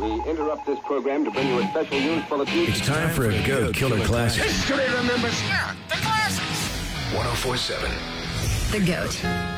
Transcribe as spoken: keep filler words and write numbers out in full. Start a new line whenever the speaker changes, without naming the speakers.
We interrupt this program to bring you a special news bulletin.
It's time for a Goat Killer Classic.
History remembers.
Yeah, the classics.
one oh four point seven.
The Goat.